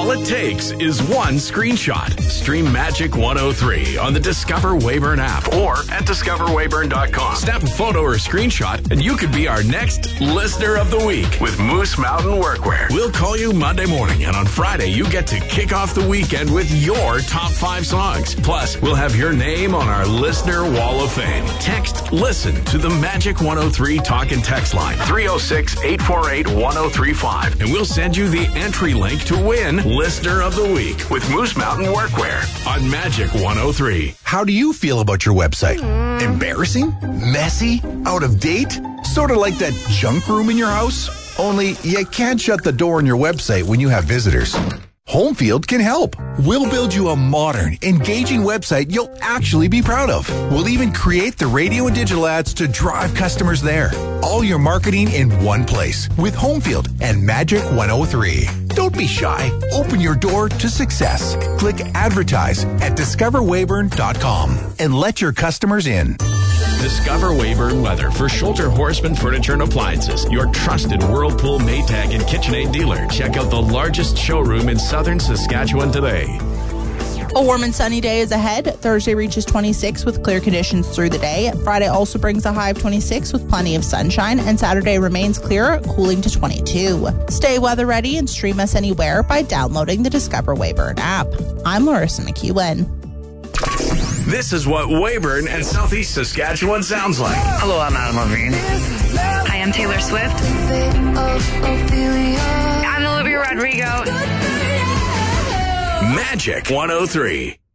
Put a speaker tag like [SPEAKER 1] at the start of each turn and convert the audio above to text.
[SPEAKER 1] All it takes is one screenshot. Stream Magic 103 on the Discover Weyburn app or at discoverweyburn.com. Snap a photo or screenshot and you could be our next Listener of the Week with Moose Mountain Workwear. We'll call you Monday morning, and on Friday you get to kick off the weekend with your top 5 songs. Plus, we'll have your name on our Listener Wall of Fame. Text LISTEN to the Magic 103 talk and text line 306-848-1035, and we'll send you the entry link to win Listener of the Week with Moose Mountain Workwear on Magic 103.
[SPEAKER 2] How do you feel about your website? Embarrassing? Messy? Out of date? Sort of like that junk room in your house? Only you can't shut the door on your website when you have visitors. Homefield can help. We'll build you a modern, engaging website you'll actually be proud of. We'll even create the radio and digital ads to drive customers there. All your marketing in one place with Homefield and Magic 103. Don't be shy. Open your door to success. Click advertise at discoverweyburn.com and let your customers in.
[SPEAKER 1] Discover Weyburn Weather for Schulter Horseman Furniture and Appliances, your trusted Whirlpool, Maytag, and KitchenAid dealer. Check out the largest showroom in southern Saskatchewan today.
[SPEAKER 3] A warm and sunny day is ahead. Thursday reaches 26 with clear conditions through the day. Friday also brings a high of 26 with plenty of sunshine, and Saturday remains clear, cooling to 22. Stay weather ready and stream us anywhere by downloading the Discover Weyburn app. I'm Larissa McEwen.
[SPEAKER 1] This is what Weyburn and Southeast Saskatchewan sounds like.
[SPEAKER 4] Hello, I'm Adam Levine.
[SPEAKER 5] Hi, I'm Taylor Swift. I'm Olivia Rodrigo.
[SPEAKER 1] Magic 103.